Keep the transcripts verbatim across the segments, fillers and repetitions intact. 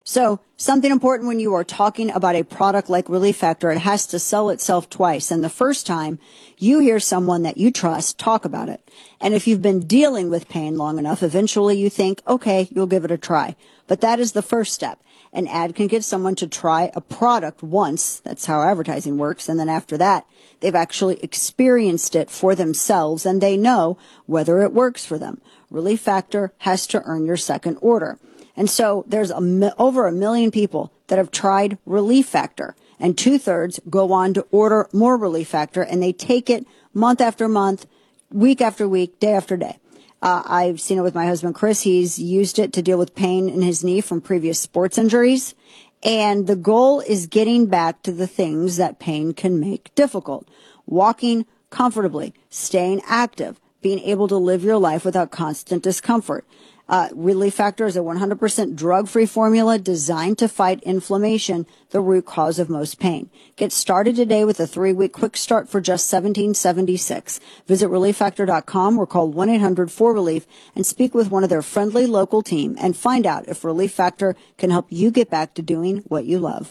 So something important when you are talking about a product like Relief Factor, it has to sell itself twice. And the first time you hear someone that you trust talk about it. And if you've been dealing with pain long enough, eventually you think, okay, you'll give it a try. But that is the first step. An ad can get someone to try a product once. That's how advertising works. And then after that, they've actually experienced it for themselves and they know whether it works for them. Relief Factor has to earn your second order. And so there's a, over a million people that have tried Relief Factor, and two-thirds go on to order more Relief Factor, and they take it month after month, week after week, day after day. Uh, I've seen it with my husband, Chris. He's used it to deal with pain in his knee from previous sports injuries. And the goal is getting back to the things that pain can make difficult. Walking comfortably, staying active, being able to live your life without constant discomfort. Uh, Relief Factor is a one hundred percent drug-free formula designed to fight inflammation, the root cause of most pain. Get started today with a three-week quick start for just seventeen seventy-six. Visit relief factor dot com or call one eight hundred four relief and speak with one of their friendly local team and find out if Relief Factor can help you get back to doing what you love.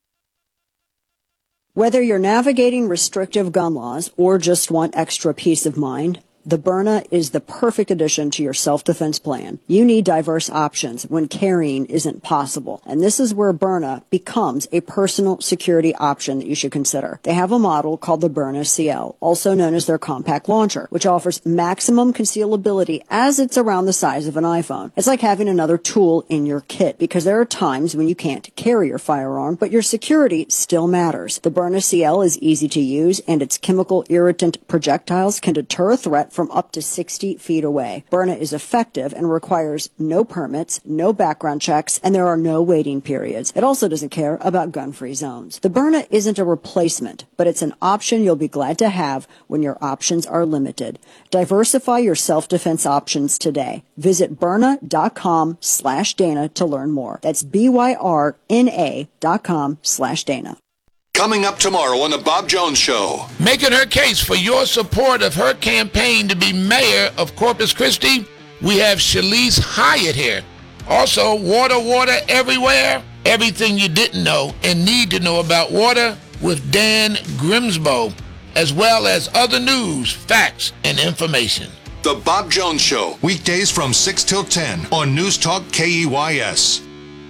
Whether you're navigating restrictive gun laws or just want extra peace of mind, the Byrna is the perfect addition to your self-defense plan. You need diverse options when carrying isn't possible. And this is where Byrna becomes a personal security option that you should consider. They have a model called the Byrna C L, also known as their compact launcher, which offers maximum concealability as it's around the size of an iPhone. It's like having another tool in your kit because there are times when you can't carry your firearm, but your security still matters. The Byrna C L is easy to use, and its chemical irritant projectiles can deter a threat from up to sixty feet away. Byrna is effective and requires no permits, no background checks, and there are no waiting periods. It also doesn't care about gun-free zones. The Byrna isn't a replacement, but it's an option you'll be glad to have when your options are limited. Diversify your self-defense options today. Visit Byrna dot com slash Dana to learn more. That's B Y R N A dot com slash Dana. Coming up tomorrow on The Bob Jones Show. Making her case for your support of her campaign to be mayor of Corpus Christi, we have Shalice Hyatt here. Also, water, water everywhere. Everything you didn't know and need to know about water with Dan Grimsbo, as well as other news, facts, and information. The Bob Jones Show, weekdays from six till ten on News Talk K E Y S.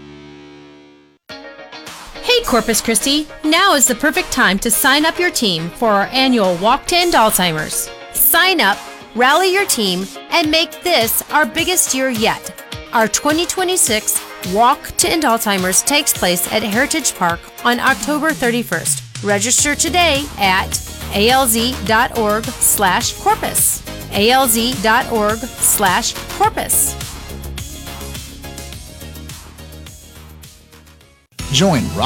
Hey Corpus Christi, now is the perfect time to sign up your team for our annual Walk to End Alzheimer's. Sign up, rally your team, and make this our biggest year yet. Our twenty twenty-six Walk to End Alzheimer's takes place at Heritage Park on October thirty-first. Register today at alz.org slash corpus. alz.org slash corpus. Join